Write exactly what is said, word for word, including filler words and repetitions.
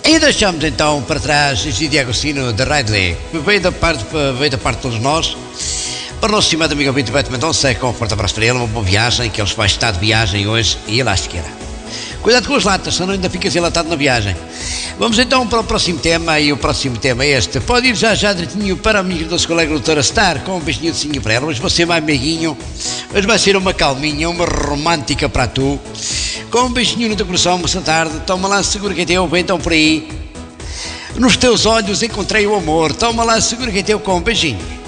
E deixamos então para trás Egídio Agostinho de Ridley, que veio da parte, veio da parte de todos nós. Para o nosso estimado amigo ouvinte Beto Mendonça, com um forte abraço para ele, uma boa viagem, que ele vai estar de viagem hoje e elástica. Cuidado com as latas, senão ainda ficas enlatado na viagem. Vamos então para o próximo tema, e o próximo tema é este. Pode ir já já direitinho para a minha doce colega doutora Star, com um beijinho de cinho para ela. Hoje vai ser mais meiguinho, hoje vai ser uma calminha, uma romântica para tu. Com um beijinho no teu coração, boa tarde, toma lá, segura que é teu, vem então por aí. Nos teus olhos encontrei o amor, toma lá, segura que é teu, com um beijinho.